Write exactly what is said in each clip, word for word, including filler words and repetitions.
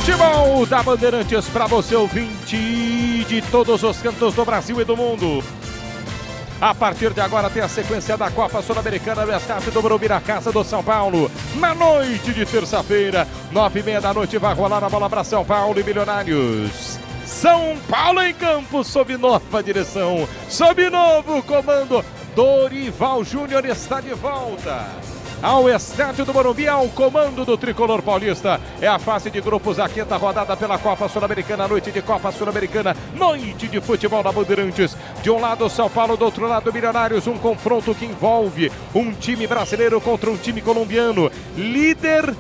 Futebol da Bandeirantes para você, ouvinte de todos os cantos do Brasil e do mundo. A partir de agora tem a sequência da Copa Sul-Americana no estádio do Morumbi, na casa do São Paulo. Na noite de terça-feira, nove e meia da noite, vai rolar a bola para São Paulo e Milionários. São Paulo em campo, sob nova direção, sob novo comando. Dorival Júnior está de volta ao estádio do Morumbi, ao comando do tricolor paulista. É a fase de grupos, a quinta rodada pela Copa Sul-Americana, noite de Copa Sul-Americana, noite de futebol da Bandeirantes. De um lado São Paulo, do outro lado Milionários, um confronto que envolve um time brasileiro contra um time colombiano. Líder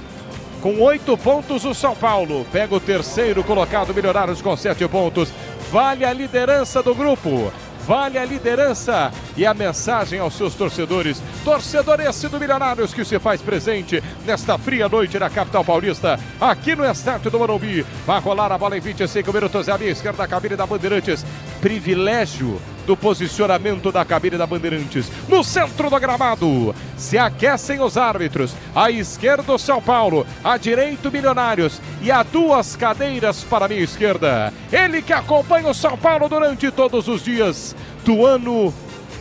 com oito pontos o São Paulo, pega o terceiro colocado Milionários com sete pontos. Vale a liderança do grupo. Vale a liderança e a mensagem aos seus torcedores. Torcedor esse do Milionários que se faz presente nesta fria noite na capital paulista, aqui no estádio do Morumbi. Vai rolar a bola em vinte e cinco minutos, é a minha esquerda da cabine da Bandeirantes. Privilégio do posicionamento da cabine da Bandeirantes. No centro do gramado, se aquecem os árbitros. À esquerda o São Paulo, à direita o Milionários e há duas cadeiras para a minha esquerda. Ele que acompanha o São Paulo durante todos os dias do ano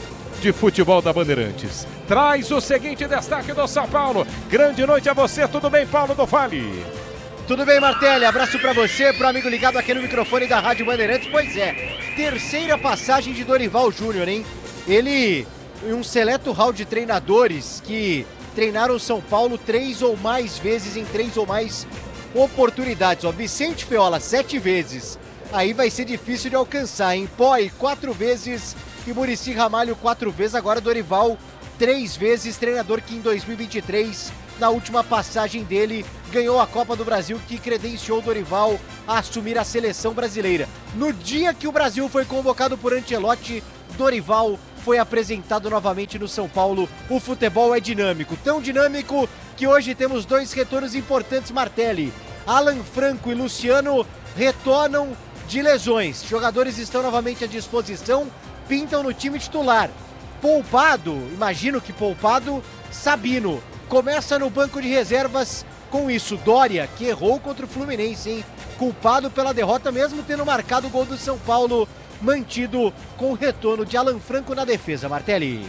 de futebol da Bandeirantes. Traz o seguinte destaque do São Paulo. Grande noite a você, tudo bem, Paulo do Vale? Tudo bem, Martelli? Abraço pra você, pro amigo ligado aqui no microfone da Rádio Bandeirantes. Pois é, terceira passagem de Dorival Júnior, hein? Ele, um seleto hall de treinadores que treinaram o São Paulo três ou mais vezes em três ou mais oportunidades. Ó, Vicente Feola, sete vezes. Aí vai ser difícil de alcançar, hein? Poi, quatro vezes e Muricy Ramalho, quatro vezes. Agora Dorival, três vezes. Treinador que em dois mil e vinte e três, na última passagem dele, ganhou a Copa do Brasil, que credenciou Dorival a assumir a seleção brasileira. No dia que o Brasil foi convocado por Ancelotti, Dorival foi apresentado novamente no São Paulo. O futebol é dinâmico, tão dinâmico que hoje temos dois retornos importantes, Martelli. Alan Franco e Luciano retornam de lesões. Jogadores estão novamente à disposição, pintam no time titular. Poupado, imagino que poupado, Sabino. Começa no banco de reservas. Com isso, Dória, que errou contra o Fluminense, hein? Culpado pela derrota, mesmo tendo marcado o gol do São Paulo, mantido com o retorno de Alan Franco na defesa, Martelli.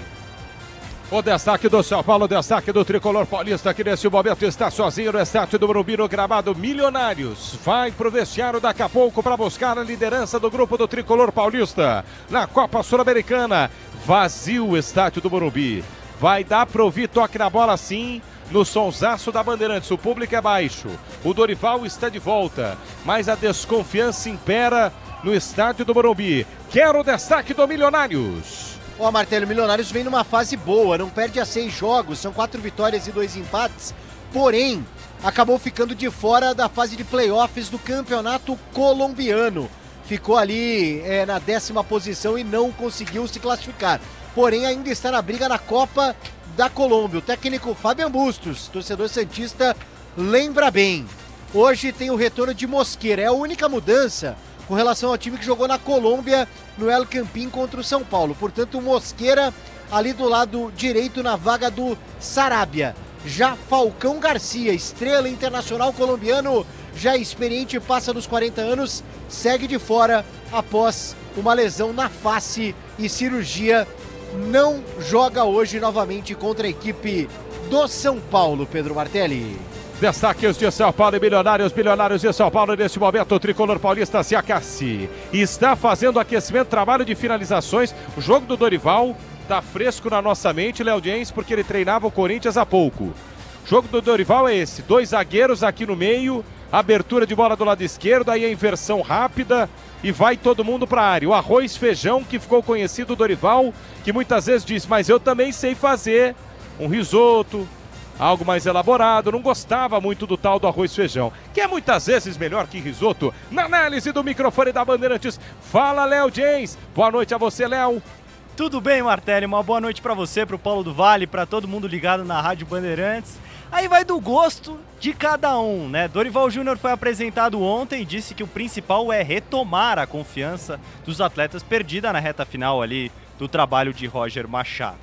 O destaque do São Paulo, o destaque do tricolor paulista, que nesse momento está sozinho no estádio do Morumbi, no gramado. Milionários vai pro vestiário daqui a pouco para buscar a liderança do grupo do tricolor paulista na Copa Sul-Americana. Vazio o estádio do Morumbi. Vai dar para ouvir toque na bola sim, no sonsaço da Bandeirantes. O público é baixo, o Dorival está de volta, mas a desconfiança impera no estádio do Morumbi. Quero o destaque do Milionários. Ó, Martelli, o Milionários vem numa fase boa, não perde a seis jogos, são quatro vitórias e dois empates, porém, acabou ficando de fora da fase de playoffs do campeonato colombiano. Ficou ali é, na décima posição e não conseguiu se classificar. Porém, ainda está na briga na Copa da Colômbia. O técnico Fabian Bustos, torcedor santista, lembra bem. Hoje tem o retorno de Mosquera, é a única mudança com relação ao time que jogou na Colômbia no El Campín contra o São Paulo. Portanto, o Mosquera ali do lado direito na vaga do Sarabia. Já Falcão Garcia, estrela internacional colombiano, já experiente, passa dos quarenta anos, segue de fora após uma lesão na face e cirurgia. Não joga hoje novamente contra a equipe do São Paulo, Pedro Martelli. Destaques de São Paulo e Milionários, Milionários de São Paulo. Neste momento o tricolor paulista se aquece e está fazendo aquecimento, trabalho de finalizações. O jogo do Dorival está fresco na nossa mente, Léo Jens, porque ele treinava o Corinthians há pouco. O jogo do Dorival é esse, dois zagueiros aqui no meio, abertura de bola do lado esquerdo, aí a inversão rápida e vai todo mundo para a área. O arroz feijão que ficou conhecido, Dorival, que muitas vezes diz, mas eu também sei fazer um risoto, algo mais elaborado. Não gostava muito do tal do arroz feijão, que é muitas vezes melhor que risoto. Na análise do microfone da Bandeirantes, fala Léo Jens. Boa noite a você, Léo. Tudo bem, Martelli? Uma boa noite para você, para o Paulo do Vale, para todo mundo ligado na Rádio Bandeirantes. Aí vai do gosto de cada um, né? Dorival Júnior foi apresentado ontem e disse que o principal é retomar a confiança dos atletas perdida na reta final ali do trabalho de Roger Machado.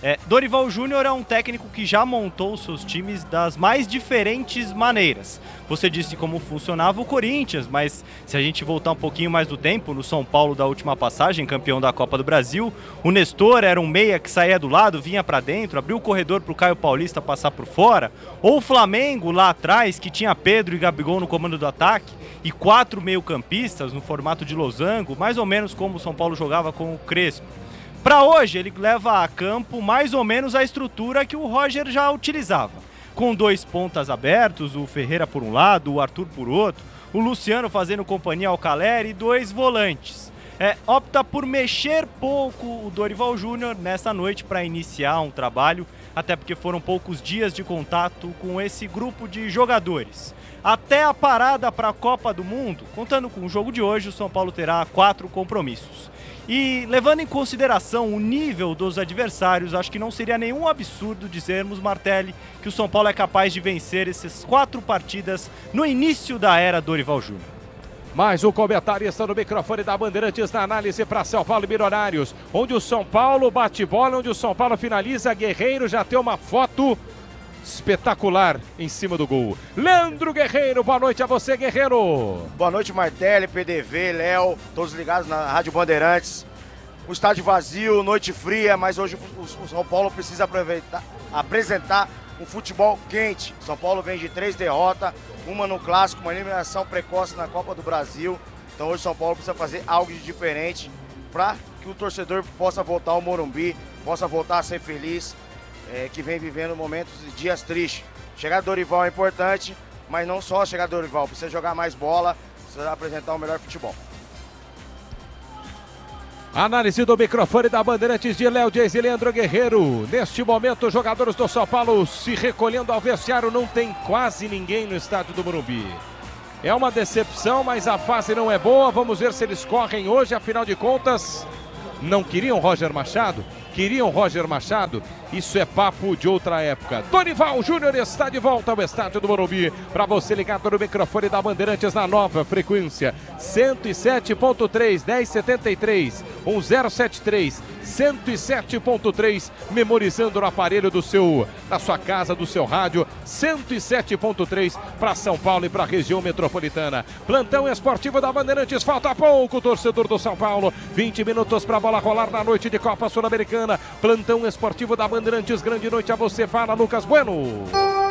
É, Dorival Júnior é um técnico que já montou seus times das mais diferentes maneiras. Você disse como funcionava o Corinthians, mas se a gente voltar um pouquinho mais do tempo, no São Paulo da última passagem, campeão da Copa do Brasil, o Nestor era um meia que saía do lado, vinha para dentro, abriu o corredor para o Caio Paulista passar por fora. Ou o Flamengo lá atrás, que tinha Pedro e Gabigol no comando do ataque, e quatro meio-campistas no formato de losango, mais ou menos como o São Paulo jogava com o Crespo. Para hoje, ele leva a campo mais ou menos a estrutura que o Roger já utilizava. Com dois pontas abertos, o Ferreira por um lado, o Arthur por outro, o Luciano fazendo companhia ao Caleri e dois volantes. É, opta por mexer pouco o Dorival Júnior nessa noite para iniciar um trabalho, até porque foram poucos dias de contato com esse grupo de jogadores. Até a parada para a Copa do Mundo, contando com o jogo de hoje, o São Paulo terá quatro compromissos. E levando em consideração o nível dos adversários, acho que não seria nenhum absurdo dizermos, Martelli, que o São Paulo é capaz de vencer essas quatro partidas no início da era Dorival Júnior. Mais um comentarista no microfone da Bandeirantes na análise para São Paulo e Milionários, onde o São Paulo bate bola, onde o São Paulo finaliza. Guerreiro já tem uma foto espetacular em cima do gol. Leandro Guerreiro, boa noite a você, Guerreiro. Boa noite, Martelli, P D V, Léo, todos ligados na Rádio Bandeirantes. O estádio vazio, noite fria, mas hoje o São Paulo precisa aproveitar, apresentar um futebol quente. São Paulo vem de três derrotas, uma no Clássico, uma eliminação precoce na Copa do Brasil. Então hoje o São Paulo precisa fazer algo de diferente para que o torcedor possa voltar ao Morumbi, possa voltar a ser feliz, é, que vem vivendo momentos e dias tristes. Chegar do Dorival é importante, mas não só chegar do Dorival, precisa jogar mais bola, precisa apresentar o melhor futebol. Análise do microfone da Bandeirantes de Léo Dias e Leandro Guerreiro. Neste momento, os jogadores do São Paulo se recolhendo ao vestiário. Não tem quase ninguém no estádio do Morumbi. É uma decepção, mas a fase não é boa. Vamos ver se eles correm hoje. Afinal de contas, não queriam Roger Machado? Queriam Roger Machado? Isso é papo de outra época. Dorival Júnior está de volta ao estádio do Morumbi. Para você ligado no microfone da Bandeirantes na nova frequência. cento e sete ponto três, dez setenta e três, um zero sete três, cento e sete ponto três, memorizando no aparelho do seu, da sua casa, do seu rádio. cento e sete ponto três para São Paulo e para a região metropolitana. Plantão esportivo da Bandeirantes. Falta pouco, torcedor do São Paulo. vinte minutos para a bola rolar na noite de Copa Sul-Americana. Plantão esportivo da Bandeirantes, grande noite a você, fala Lucas Bueno.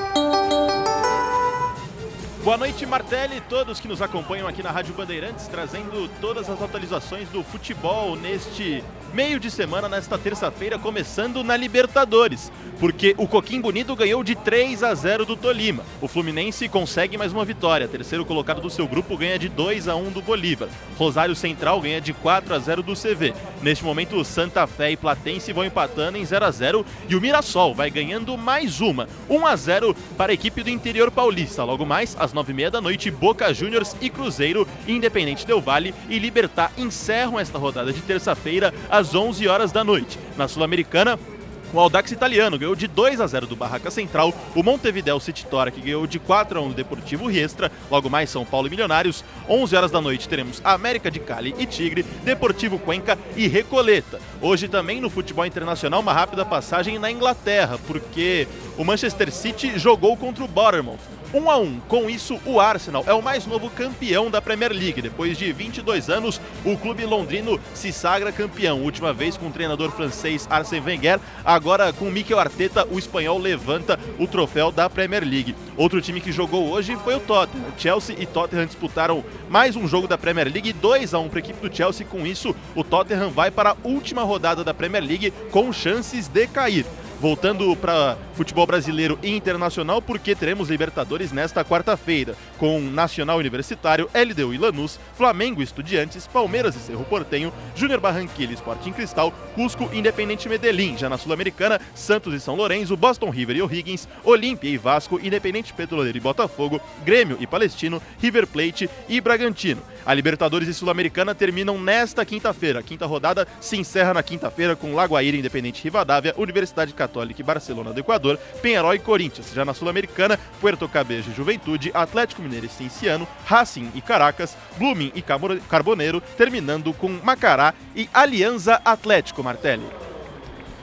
Boa noite, Martelli, e todos que nos acompanham aqui na Rádio Bandeirantes, trazendo todas as atualizações do futebol neste meio de semana, nesta terça-feira, começando na Libertadores, porque o Coquim Bonito ganhou de três a zero do Tolima. O Fluminense consegue mais uma vitória, terceiro colocado do seu grupo ganha de dois a um do Bolívar. Rosário Central ganha de quatro a zero do C V. Neste momento, o Santa Fé e Platense vão empatando em zero a zero e o Mirassol vai ganhando mais uma, um a zero para a equipe do interior paulista. Logo mais, às nove e meia da noite, Boca Juniors e Cruzeiro, Independente Del Valle e Libertad encerram esta rodada de terça-feira às onze horas da noite. Na Sul-Americana, o Audax Italiano ganhou de dois a zero do Barraca Central, o Montevideo City Tora, que ganhou de quatro a um do Deportivo Riestra, logo mais São Paulo e Milionários. onze horas da noite teremos América de Cali e Tigre, Deportivo Cuenca e Recoleta. Hoje também no futebol internacional, uma rápida passagem na Inglaterra, porque o Manchester City jogou contra o Bournemouth. um a um. Com isso, o Arsenal é o mais novo campeão da Premier League. Depois de vinte e dois anos, o clube londrino se sagra campeão. Última vez com o treinador francês Arsène Wenger. Agora, com Mikel Arteta, o espanhol levanta o troféu da Premier League. Outro time que jogou hoje foi o Tottenham. O Chelsea e Tottenham disputaram mais um jogo da Premier League, dois a um para a equipe do Chelsea. Com isso, o Tottenham vai para a última rodada da Premier League com chances de cair. Voltando para futebol brasileiro e internacional, porque teremos Libertadores nesta quarta-feira, com Nacional Universitário, L D U e Lanús, Flamengo e Estudiantes, Palmeiras e Cerro Porteño, Júnior Barranquilla e Sporting Cristal, Cusco e Independente Medellín. Já na Sul-Americana, Santos e São Lourenço, Boston River e O'Higgins, Olímpia e Vasco, Independente Petroleiro e Botafogo, Grêmio e Palestino, River Plate e Bragantino. A Libertadores e Sul-Americana terminam nesta quinta-feira. A quinta rodada se encerra na quinta-feira com Lagoaíra, Independente Rivadavia, Universidade Católica e Barcelona do Equador, Peñarol e Corinthians. Já na Sul-Americana, Puerto Cabello e Juventude, Atlético Mineiro e Cienciano, Racing e Caracas, Blooming e Carboneiro, terminando com Macará e Alianza Atlético, Martelli.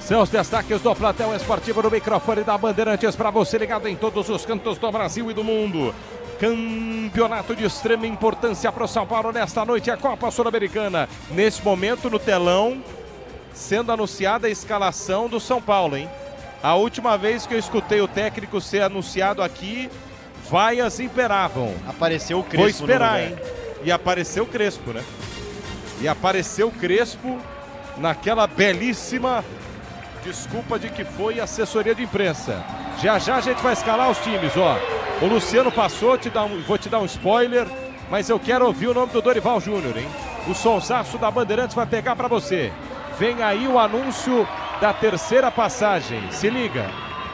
São os destaques do Plantel Esportivo no microfone da Bandeirantes para você ligado em todos os cantos do Brasil e do mundo. Campeonato de extrema importância para o São Paulo nesta noite, a Copa Sul-Americana. Nesse momento no telão, sendo anunciada a escalação do São Paulo, hein? A última vez que eu escutei o técnico ser anunciado aqui, vaias imperavam. Apareceu o Crespo. Vou esperar, hein? E apareceu o Crespo, né? E apareceu o Crespo naquela belíssima desculpa de que foi assessoria de imprensa. Já já a gente vai escalar os times, ó. O Luciano passou, te dá um, vou te dar um spoiler, mas eu quero ouvir o nome do Dorival Júnior, hein? O sonsaço da Bandeirantes vai pegar pra você. Vem aí o anúncio da terceira passagem. Se liga.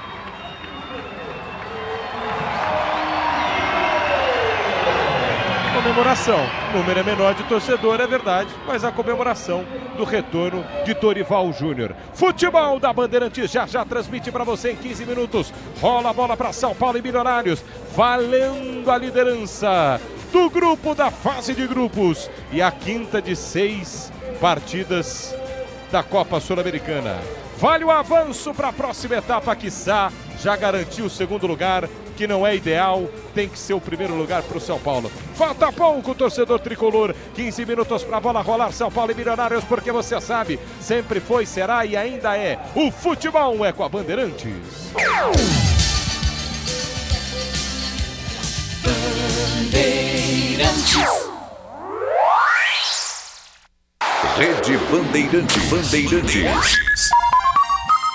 Comemoração. O número é menor de torcedor, é verdade, mas a comemoração do retorno de Dorival Júnior. Futebol da Bandeirantes já já transmite para você em quinze minutos. Rola a bola para São Paulo e Milionários, valendo a liderança do grupo da fase de grupos e a quinta de seis partidas da Copa Sul-Americana. Vale o avanço para a próxima etapa, quiçá já garantiu o segundo lugar, que não é ideal, tem que ser o primeiro lugar para o São Paulo. Falta pouco, torcedor tricolor, quinze minutos para a bola rolar, São Paulo e Milionários, porque você sabe, sempre foi, será e ainda é. O futebol é com a Bandeirantes. Bandeirantes. Rede Bandeirantes. Bandeirantes.